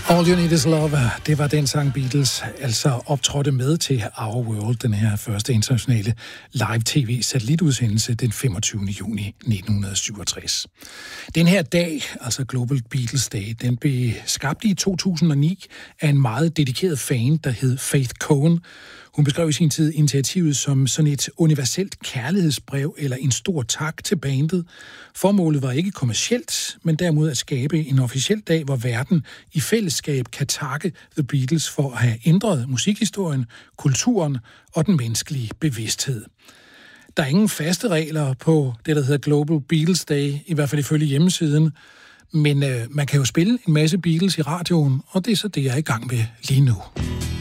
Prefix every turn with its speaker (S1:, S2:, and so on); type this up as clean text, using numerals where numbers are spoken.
S1: All You Need Is Love, det var den sang Beatles altså optrådte med til Our World, den her første internationale live-tv-satellitudsendelse den 25. juni 1967. Den her dag, altså Global Beatles Day, den blev skabt i 2009 af en meget dedikeret fan, der hed Faith Cohen. Hun beskrev i sin tid initiativet som sådan et universelt kærlighedsbrev eller en stor tak til bandet. Formålet var ikke kommercielt, men derimod at skabe en officiel dag, hvor verden i fællesskab kan takke The Beatles for at have ændret musikhistorien, kulturen og den menneskelige bevidsthed. Der er ingen faste regler på det, der hedder Global Beatles Day, i hvert fald ifølge hjemmesiden. Men man kan jo spille en masse Beatles i radioen, og det er så det, jeg er i gang med lige nu.